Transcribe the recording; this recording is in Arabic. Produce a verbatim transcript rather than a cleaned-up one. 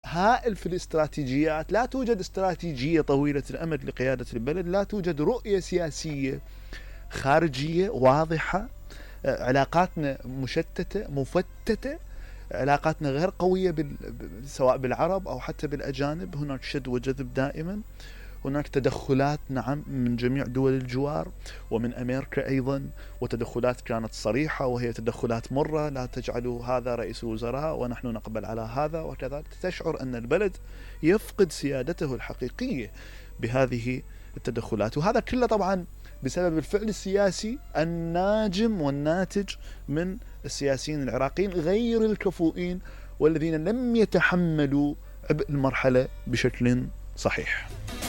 هائل في الاستراتيجيات، لا توجد استراتيجية طويلة الأمد لقيادة البلد، لا توجد رؤية سياسية خارجية واضحة، علاقاتنا مشتتة مفتتة، علاقاتنا غير قوية بال... سواء بالعرب أو حتى بالأجانب، هناك شد وجذب دائما، هناك تدخلات نعم من جميع دول الجوار ومن أمريكا أيضا، وتدخلات كانت صريحة وهي تدخلات مرة، لا تجعلوا هذا رئيس الوزراء ونحن نقبل على هذا وكذا. تشعر أن البلد يفقد سيادته الحقيقية بهذه التدخلات، وهذا كله طبعا بسبب الفعل السياسي الناجم والناتج من السياسيين العراقيين غير الكفؤين والذين لم يتحملوا عبء المرحلة بشكل صحيح.